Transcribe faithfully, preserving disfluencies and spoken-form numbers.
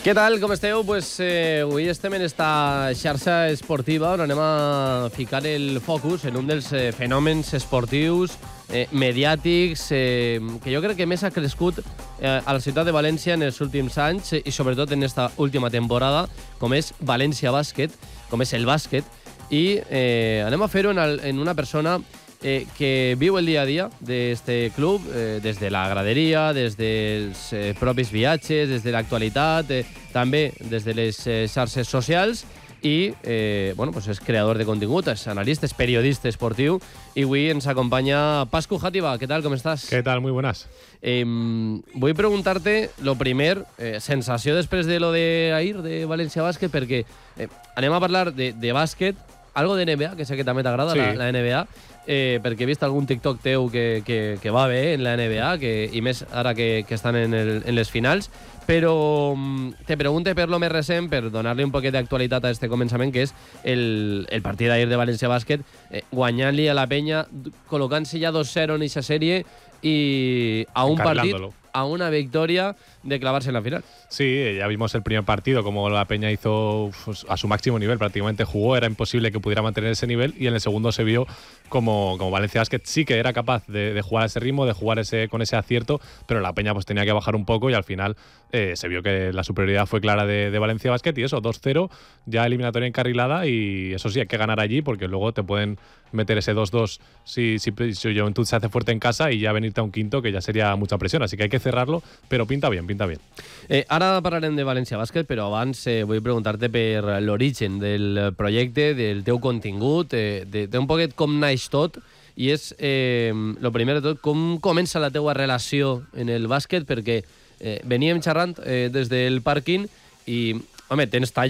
Què tal, com esteu? Pues, eh, avui estem en esta xarxa esportiva on anem a ficar el focus en un dels eh, fenòmens esportius eh, mediàtics eh, que jo crec que més ha crescut eh, a la ciutat de València en els últims anys eh, i sobretot en esta última temporada, com és València Bàsquet, com és el bàsquet, i eh, anem a fer-ho en, el, en una persona Eh, que viu el dia a dia d'este club, eh, des de la graderia, des dels eh, propis viatges, des de l'actualitat, eh, també des de les eh, xarxes socials, i eh, bueno, pues és creador de contingut, és analista, és periodista esportiu, i avui ens acompanya Pascu Játiva. ¿Qué tal? ¿Cómo estás? ¿Qué tal? Muy buenas. Eh, vull preguntar-te, lo primer, eh, sensació després de lo de ahir, de València Bàsquet, perquè eh, anem a parlar de, de bàsquet, algo de N B A, que sé que també t'agrada, sí. la, la N B A, eh, perquè he vist algun TikTok teu que, que, que va bé en la N B A, que, i més ara que, que estan en, el, en les finals, però te pregunte per lo més recent, per donar-li un poquet d'actualitat a este començament, que és el, el partit d'ahir de València Bàsquet, eh, guanyant-li a la penya, col·locant-se ja dos cero en aquesta sèrie i a un partit, a una victoria de clavarse en la final. Sí, ya vimos el primer partido, como la Peña hizo pues, a su máximo nivel, prácticamente jugó, era imposible que pudiera mantener ese nivel, y en el segundo se vio como, como Valencia Basket sí que era capaz de, de jugar a ese ritmo, de jugar ese, con ese acierto, pero la Peña pues tenía que bajar un poco, y al final eh, se vio que la superioridad fue clara de, de Valencia Basket, y eso, dos cero, ya eliminatoria encarrilada, y eso sí, hay que ganar allí, porque luego te pueden meter ese dos dos si, si, si Juventud se hace fuerte en casa, y ya venirte a un quinto, que ya sería mucha presión, así que hay que cerrarlo, però pinta bien, pinta bien. Eh, ara parlarem de València Bàsquet, però abans eh, vull preguntar-te per l'origen del projecte, del teu contingut, eh, de, de un poquet com naix tot, i és, eh, lo primer de tot, com comença la teua relació en el bàsquet, perquè eh, veníem xerrant eh, des del pàrquing i, home, tens talla